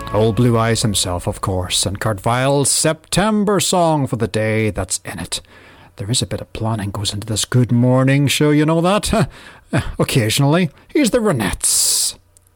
Old Blue Eyes himself, of course, and Cartvile's September song for the day that's in it. There is a bit of planning goes into this Good Morning show, you know that? Occasionally, here's the Ronettes.